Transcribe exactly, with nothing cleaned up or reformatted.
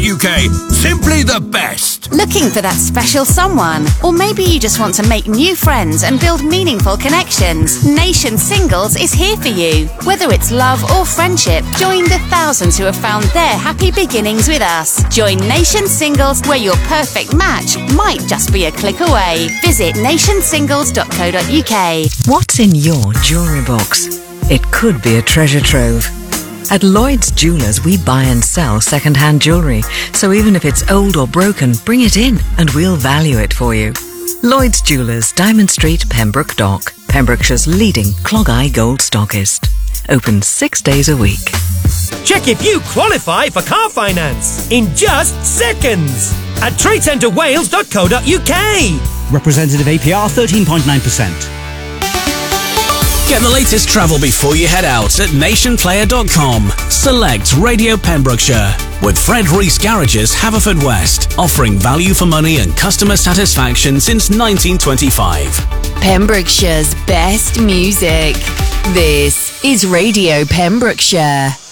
U K. Simply the best. Looking for that special someone? Or maybe you just want to make new friends and build meaningful connections? Nation Singles is here for you. Whether it's love or friendship, join the thousands who have found their happy beginnings with us. Join Nation Singles, where your perfect match might just be a click away. Visit nation singles dot co dot U K. What's in your jewellery box? It could be a treasure trove. At Lloyd's Jewellers, we buy and sell second-hand jewellery. So even if it's old or broken, bring it in and we'll value it for you. Lloyd's Jewellers, Diamond Street, Pembroke Dock. Pembrokeshire's leading clog-eye gold stockist. Open six days a week. Check if you qualify for car finance in just seconds at trade centre wales dot co dot U K. Representative A P R thirteen point nine percent. Get the latest travel before you head out at nation player dot com. Select Radio Pembrokeshire with Fred Rees Garages, Haverfordwest, offering value for money and customer satisfaction since nineteen twenty-five. Pembrokeshire's best music. This is Radio Pembrokeshire.